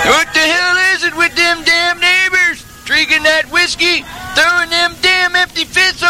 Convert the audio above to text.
What the hell is it with them damn neighbors? Drinking that whiskey, throwing them damn empty fists